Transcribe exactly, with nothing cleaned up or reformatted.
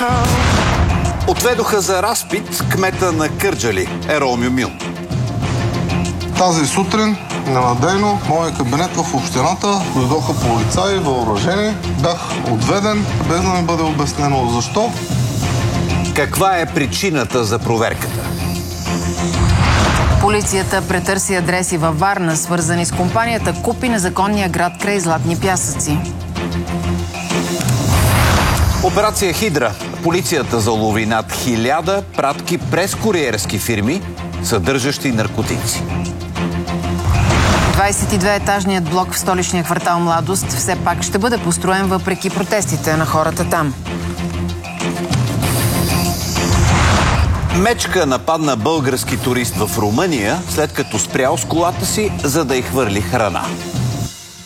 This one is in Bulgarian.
Отведоха за разпит кмета на Кърджали, Ерол Мюмюн. Тази сутрин, ненадейно, в моя кабинет в общината дойдоха полицаи, въоръжени. Бях отведен, без да ми бъде обяснено защо. Каква е причината за проверката? Полицията претърси адреси във Варна, свързани с компанията Купи незаконния град край Златни пясъци. Операция Хидра. Полицията залови над хиляда пратки през куриерски фирми, съдържащи наркотици. двадесет и две етажният блок в столичния квартал Младост все пак ще бъде построен въпреки протестите на хората там. Мечка нападна български турист в Румъния, след като спрял с колата си, за да й хвърли храна.